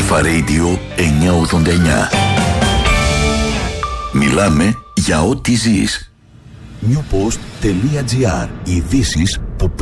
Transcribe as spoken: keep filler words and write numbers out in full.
Αλφα Radio εννιακόσια ογδόντα εννιά. Μιλάμε για ό,τι ζεις. newpost.gr. Ειδήσεις που